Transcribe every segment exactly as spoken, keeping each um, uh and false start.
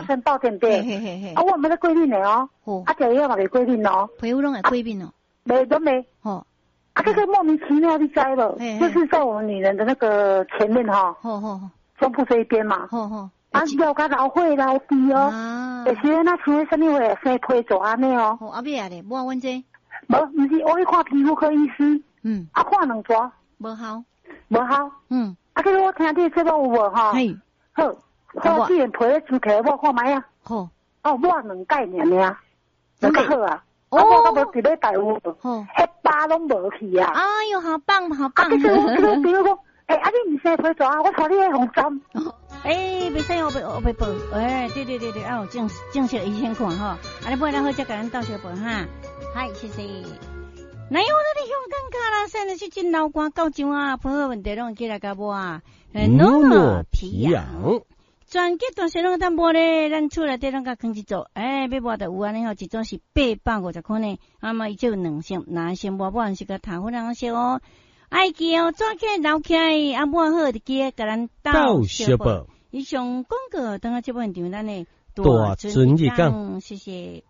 先到点点。 嘿嘿嘿。 啊，我没得规定的哦。 哦。 啊，这样嘛没规定哦。 皮肤拢会规定哦。 没都没。 哦。 啊，这个莫名其妙，你知了，就是在我们女人的那个前面哈。 好好好。 胸部这一边嘛。 好好。 啊，腰甲老血老低哦。啊。有时那像什么话，生皮做安尼哦。 哦，阿妹啊咧，我阮这。 无，毋是，我去看皮肤科医师。嗯。啊，看两抓。 无效。 无效。嗯。啊，可是我听你这个有无哈？ 嘿。 好，我既然皮咧出起，我看卖啊。好。哦，我两盖尔尔，两个好啊。哦。啊，我都无伫咧台有。哦。迄疤拢无去啊。 哎呦，好棒，好棒。 啊，这个这个比如讲，诶，啊，你毋生皮做啊？我带你去红针。 诶，袂使我袂我袂报。诶，对对对对，啊有正正式医生看吼。啊，你买咱好再甲咱到时报哈。嗨，谢谢。那有那里香港卡啦，现在是真老瓜高上啊，碰好问题拢起来甲我啊。 诺诺皮痒， 全结段时拢淡薄咧，咱厝内底拢甲扛一组，诶，要mua着有安尼吼，一组是八百五十块呢。啊嘛，伊就有两箱，若先mua mua是个糖粉两箱哦。爱记哦，抓起来捞起来，啊mua好就记得甲咱到小报。 以上广告等下这部分场咱的大尊日讲， 谢谢。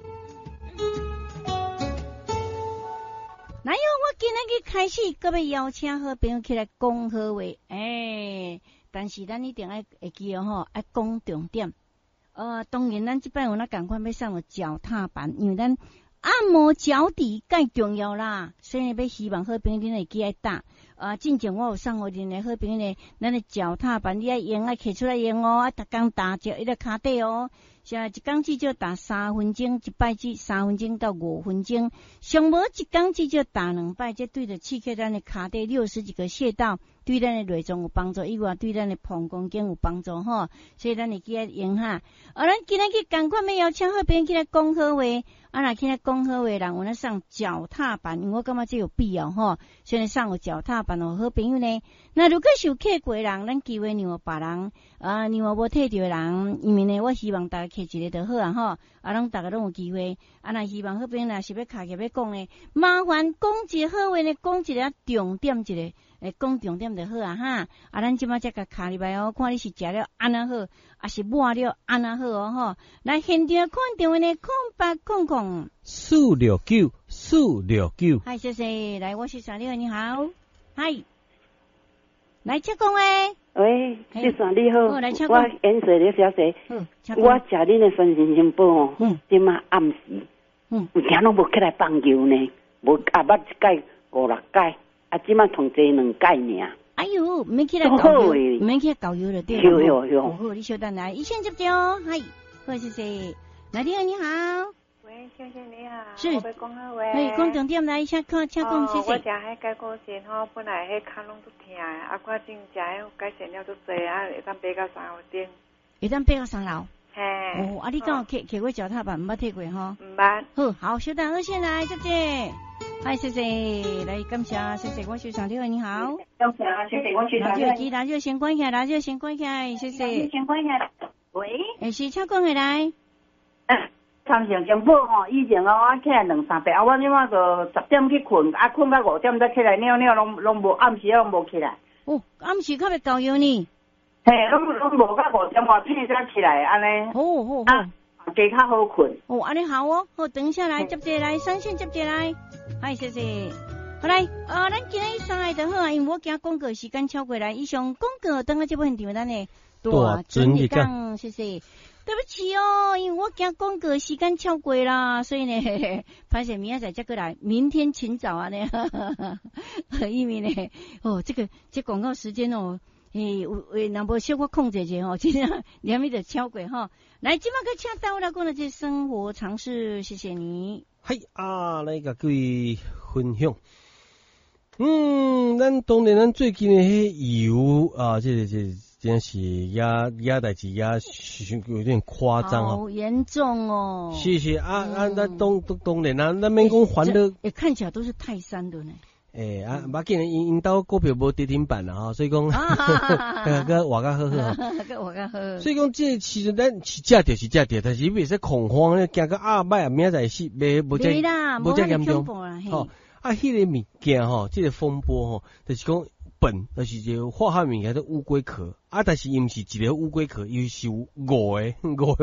那有我今日开始，搁要邀请好朋友起来讲好话，诶、欸，但是咱一定爱会记哦吼，爱讲重点。呃，当然咱这摆有咱赶快要上个脚踏板，因为咱按摩脚底介重要啦，所以要希望好朋友恁会记爱打。啊，进前我有送互恁的好朋友呢，咱的脚踏板你爱用爱摕出来用哦，啊，逐工打脚迄个骹底哦。现在一工至少打三分钟，一摆至三分钟到五分钟，上无一工至少打两摆，这对着刺激咱的骹底六十几个穴道，对咱的内脏有帮助，以外对咱的膀胱经有帮助吼。所以咱会记来用哈。啊，咱今日去赶快要邀请好朋友起来讲好话，啊，若起来讲好话，人有咱上脚踏板，因为我感觉这有必要吼。所以上有脚踏板哦，好朋友呢。那如果是有客过人，咱机会让互别人，啊，让互无摕到人，因为呢，我希望大家。摕一个就好啊吼，啊，拢大家拢有机会，啊，若希望好朋友若是要卡起要讲呢，麻烦讲一个好话呢，讲一个重点一个，诶，讲重点就好啊哈，啊，咱即马才甲卡入来哦，看你是食了安那好，啊是抹了安那好哦吼，来现场看电话呢，空八空空四六九四六九， 嗨，谢谢，来，我是小六，你好，嗨，来请讲诶。 喂，先生你好， 我颜色的小姐，我食恁的酸性心宝哦，即马暗时，有听拢无起来放油呢，无啊捌一盖五六盖，啊即马同齐两盖尔。 哎呦，唔免起来搞油，唔免起来搞油了对。 有有有。 好，你稍等来，一线接接哦，嗨，好谢谢，来电你好。 喂，小姐你好， 是， 我要讲好话。 嘿，讲重点来，请看，请讲，谢谢。 我食迄解骨线吼，本来迄骹拢都疼，啊，我正食迄改善了都侪，啊，会当爬到三楼顶。 会当爬到三楼。 嘿。 哦，啊，你敢有骑骑过脚踏板？毋捌踢过吼？ 毋捌。 好，好，稍等，二线来，接接。嗨，谢谢，来感谢，谢谢，我是上六，你好。 感谢，谢谢，我是上六。 radio机radio先关起来，radio先关起来，谢谢。 先关起来。喂。 诶，是请讲下来。 参详经宝吼，以前哦，我起来两三百，啊，我即马就十点去困，啊，困到五点再起来尿尿，拢拢无暗时拢无起来。 哦，暗时较袂够药呢。 嘿，拢拢无到五点外片才起来安尼。 好好好。啊，加较好困。 哦，安尼好哦，好，等下来接接来，三线接接来，嗨，谢谢。好来，呃，咱今日三个就好啊，因为我惊广告时间超过来，以上广告等下这部分场咱的大尊日讲，谢谢。对不起哦，因为我惊广告时间超过啦，所以呢，拍摄明仔载再过来，明天请早啊呢，因为呢，哦，这个这广告时间哦，诶，有诶，若无小可控制者哦，真正连咪就超过哈。来，今麦个请到来讲的这生活常识，谢谢你。 嗨啊，来甲各位分享。嗯，咱当然咱最近的迄油啊，这个这个。真是压压代志压有点夸张哦， 好严重哦。 是是啊啊，那当当然啊，那免讲还的， 也看起来都是泰山的呢。 诶啊，马紧因因兜股票无跌停板啦吼，所以讲，个活较好好， 个活较好。 所以讲这其实咱是价跌是价跌，但是袂使恐慌，惊个啊歹啊明仔载死，袂无再无再严重。吼啊，迄个物件吼，这个风波吼，就是讲。本就是一个化学物件，叫乌龟壳啊，但是伊毋是一个乌龟壳，伊是有五个五个。